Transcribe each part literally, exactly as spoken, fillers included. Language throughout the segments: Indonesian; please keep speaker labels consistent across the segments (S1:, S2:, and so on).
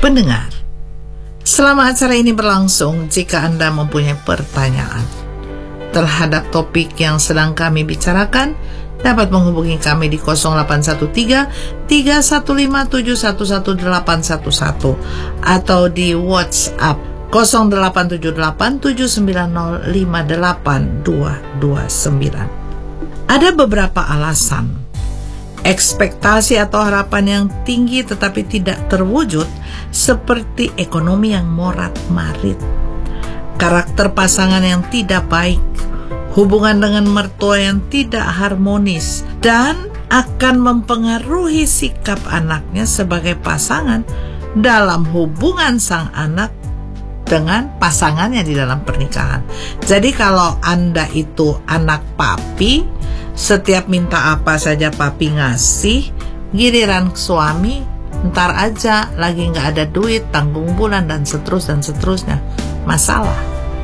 S1: Pendengar, selama acara ini berlangsung, jika Anda mempunyai pertanyaan terhadap topik yang sedang kami bicarakan, dapat menghubungi kami di nol delapan satu tiga, tiga satu lima, tujuh satu satu delapan satu satu atau di WhatsApp nol delapan tujuh delapan, tujuh sembilan nol, lima delapan dua dua sembilan. Ada beberapa alasan ekspektasi atau harapan yang tinggi tetapi tidak terwujud, seperti ekonomi yang morat-marit, karakter pasangan yang tidak baik, hubungan dengan mertua yang tidak harmonis, dan akan mempengaruhi sikap anaknya sebagai pasangan dalam hubungan sang anak dengan pasangannya di dalam pernikahan. Jadi kalau Anda itu anak papi, setiap minta apa saja papi ngasih, giliran suami ntar aja lagi nggak ada duit, tanggung bulan, dan seterusnya dan seterusnya, masalah.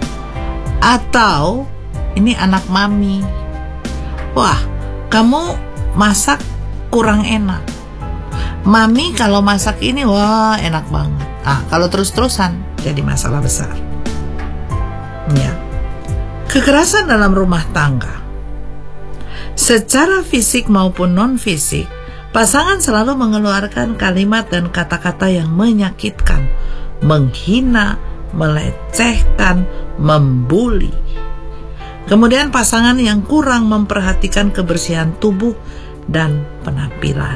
S1: Atau ini anak mami, wah kamu masak kurang enak, mami kalau masak ini wah enak banget. Ah, kalau terus-terusan jadi masalah besar. Ya, kekerasan dalam rumah tangga, secara fisik maupun non-fisik, pasangan selalu mengeluarkan kalimat dan kata-kata yang menyakitkan, menghina, melecehkan, membuli. Kemudian pasangan yang kurang memperhatikan kebersihan tubuh dan penampilan.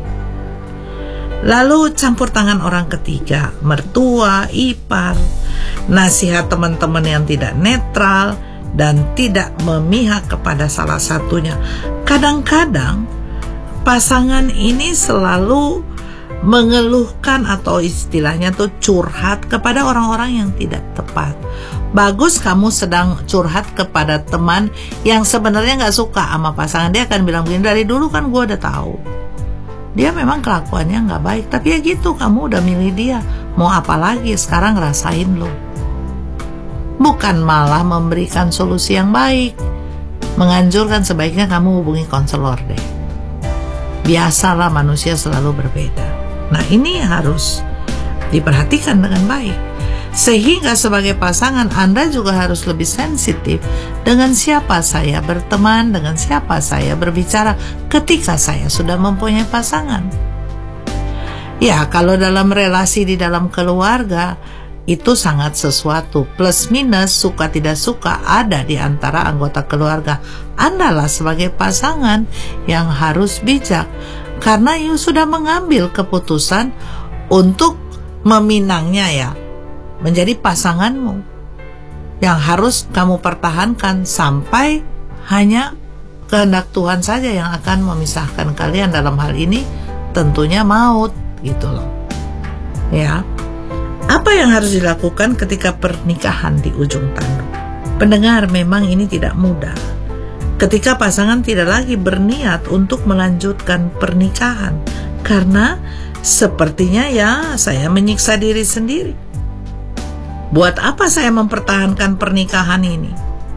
S1: Lalu campur tangan orang ketiga, mertua, ipar, nasihat teman-teman yang tidak netral, dan tidak memihak kepada salah satunya. Kadang-kadang pasangan ini selalu mengeluhkan atau istilahnya tuh curhat kepada orang-orang yang tidak tepat. Bagus kamu sedang curhat kepada teman yang sebenarnya gak suka sama pasangan, dia akan bilang begini, dari dulu kan gue udah tahu dia memang kelakuannya gak baik, tapi ya gitu, kamu udah milih dia, mau apa lagi, sekarang rasain lo. Bukan malah memberikan solusi yang baik, menganjurkan sebaiknya kamu hubungi konselor deh. Biasalah manusia selalu berbeda. Nah ini harus diperhatikan dengan baik, sehingga sebagai pasangan Anda juga harus lebih sensitif dengan siapa saya berteman, dengan siapa saya berbicara ketika saya sudah mempunyai pasangan. Ya, kalau dalam relasi di dalam keluarga, itu sangat sesuatu, plus minus, suka tidak suka ada di antara anggota keluarga. Andalah sebagai pasangan yang harus bijak, karena you sudah mengambil keputusan untuk meminangnya, ya, menjadi pasanganmu yang harus kamu pertahankan sampai hanya kehendak Tuhan saja yang akan memisahkan kalian, dalam hal ini tentunya maut, gitu loh. Ya, apa yang harus dilakukan ketika pernikahan di ujung tanduk? Pendengar, memang ini tidak mudah. Ketika pasangan tidak lagi berniat untuk melanjutkan pernikahan, karena sepertinya ya saya menyiksa diri sendiri. Buat apa saya mempertahankan pernikahan ini?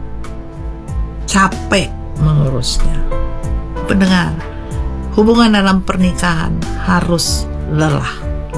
S1: Capek mengurusnya. Pendengar, hubungan dalam pernikahan harus lelah.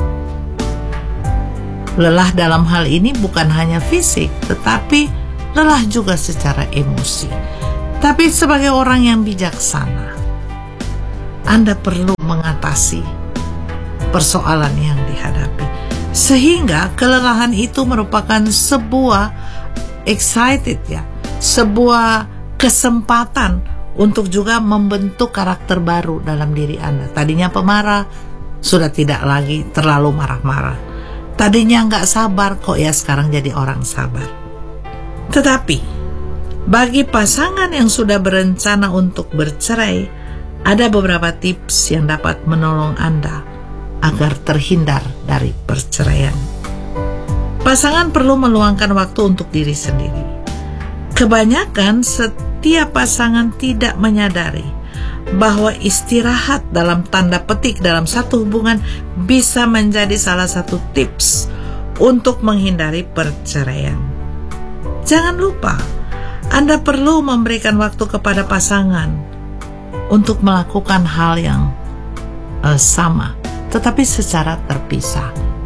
S1: Lelah dalam hal ini bukan hanya fisik, tetapi lelah juga secara emosi. Tapi sebagai orang yang bijaksana, Anda perlu mengatasi persoalan yang dihadapi, sehingga kelelahan itu merupakan sebuah excited, ya, sebuah kesempatan untuk juga membentuk karakter baru dalam diri Anda. Tadinya pemarah, sudah tidak lagi terlalu marah-marah. Tadinya nggak sabar, kok ya sekarang jadi orang sabar. Tetapi bagi pasangan yang sudah berencana untuk bercerai, ada beberapa tips yang dapat menolong Anda agar terhindar dari perceraian. Pasangan perlu meluangkan waktu untuk diri sendiri. Kebanyakan setiap pasangan tidak menyadari bahwa istirahat dalam tanda petik dalam satu hubungan bisa menjadi salah satu tips untuk menghindari perceraian. Jangan lupa, Anda perlu memberikan waktu kepada pasangan untuk melakukan hal yang uh, sama, tetapi secara terpisah.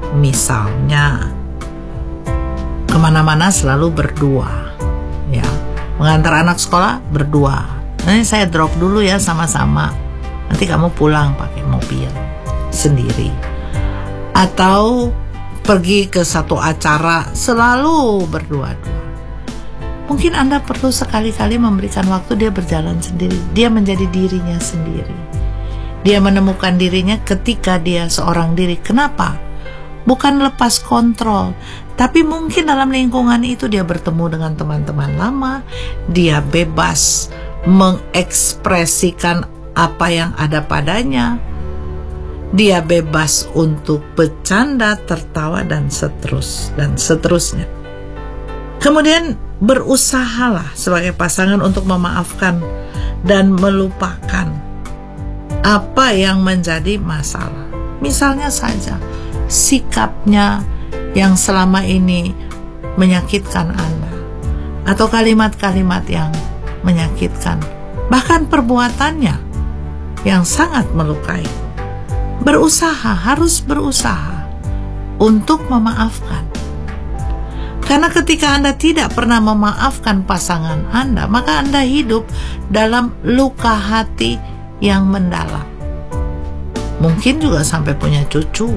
S1: Misalnya, kemana-mana selalu berdua, ya, mengantar anak sekolah berdua. Nanti saya drop dulu ya sama-sama, nanti kamu pulang pakai mobil sendiri. Atau pergi ke satu acara selalu berdua-dua. Mungkin Anda perlu sekali-kali memberikan waktu dia berjalan sendiri. Dia menjadi dirinya sendiri. Dia menemukan dirinya ketika dia seorang diri. Kenapa? Bukan lepas kontrol, tapi mungkin dalam lingkungan itu dia bertemu dengan teman-teman lama. Dia bebas mengekspresikan apa yang ada padanya. Dia bebas untuk bercanda, tertawa, dan seterus dan seterusnya. Kemudian berusahalah sebagai pasangan untuk memaafkan dan melupakan apa yang menjadi masalah. Misalnya saja sikapnya yang selama ini menyakitkan Anda, atau kalimat-kalimat yang menyakitkan, bahkan perbuatannya yang sangat melukai. Berusaha, harus berusaha untuk memaafkan. Karena ketika Anda tidak pernah memaafkan pasangan Anda, maka Anda hidup dalam luka hati yang mendalam. Mungkin juga sampai punya cucu.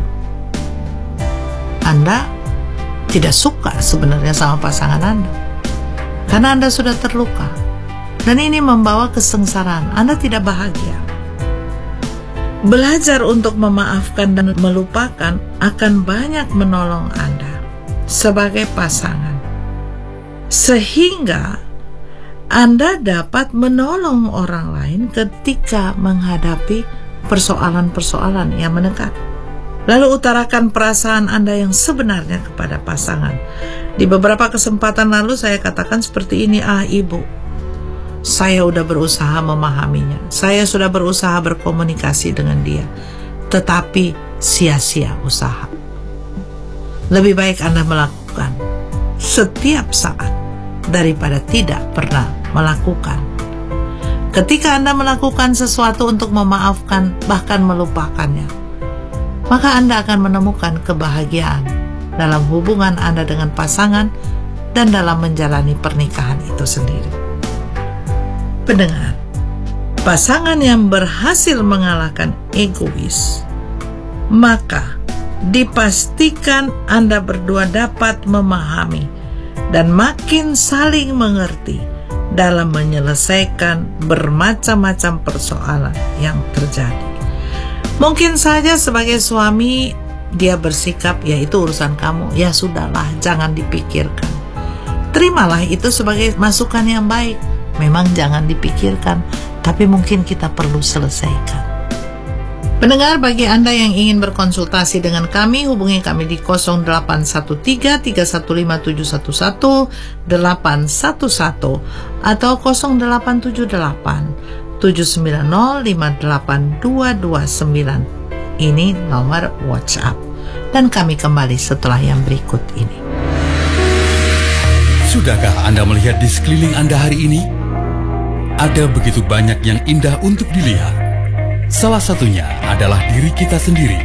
S1: Anda tidak suka sebenarnya sama pasangan Anda, karena Anda sudah terluka. Dan ini membawa kesengsaraan. Anda tidak bahagia. Belajar untuk memaafkan dan melupakan akan banyak menolong Anda sebagai pasangan, sehingga Anda dapat menolong orang lain ketika menghadapi persoalan-persoalan yang mendekat. Lalu utarakan perasaan Anda yang sebenarnya kepada pasangan. Di beberapa kesempatan lalu saya katakan seperti ini, ah ibu, saya sudah berusaha memahaminya, saya sudah berusaha berkomunikasi dengan dia, tetapi sia-sia usaha. Lebih baik Anda melakukan setiap saat daripada tidak pernah melakukan. Ketika Anda melakukan sesuatu untuk memaafkan, bahkan melupakannya, maka Anda akan menemukan kebahagiaan dalam hubungan Anda dengan pasangan dan dalam menjalani pernikahan itu sendiri. Pendengar, pasangan yang berhasil mengalahkan egois, maka dipastikan Anda berdua dapat memahami dan makin saling mengerti dalam menyelesaikan bermacam-macam persoalan yang terjadi. Mungkin saja sebagai suami dia bersikap, ya itu urusan kamu, ya sudahlah, jangan dipikirkan. Terimalah itu sebagai masukan yang baik. Memang jangan dipikirkan, tapi mungkin kita perlu selesaikan. Pendengar, bagi Anda yang ingin berkonsultasi dengan kami, hubungi kami di nol delapan satu tiga tiga satu lima tujuh satu satu delapan satu satu atau nol delapan tujuh delapan tujuh sembilan nol lima delapan dua dua sembilan. Ini nomor WhatsApp. Dan kami kembali setelah yang berikut ini.
S2: Sudahkah Anda melihat di sekeliling Anda hari ini? Ada begitu banyak yang indah untuk dilihat. Salah satunya adalah diri kita sendiri.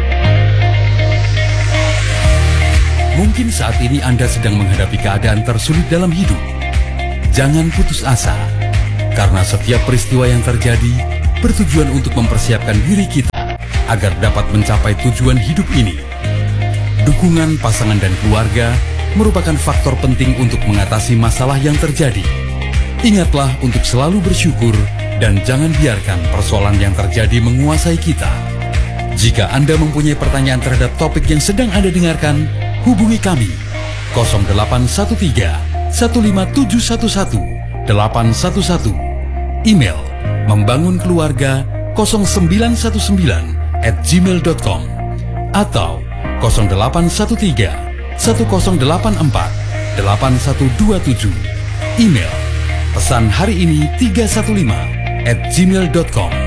S2: Mungkin saat ini Anda sedang menghadapi keadaan tersulit dalam hidup. Jangan putus asa, karena setiap peristiwa yang terjadi bertujuan untuk mempersiapkan diri kita agar dapat mencapai tujuan hidup ini. Dukungan pasangan dan keluarga merupakan faktor penting untuk mengatasi masalah yang terjadi. Ingatlah untuk selalu bersyukur dan jangan biarkan persoalan yang terjadi menguasai kita. Jika Anda mempunyai pertanyaan terhadap topik yang sedang Anda dengarkan, hubungi kami nol delapan satu tiga satu lima tujuh satu satu delapan satu satu. Email membangunkeluarga nol sembilan satu sembilan at gmail dot com atau nol delapan satu tiga satu nol delapan empat delapan satu dua tujuh. Email pesan hari ini tiga satu lima at gmail dot com.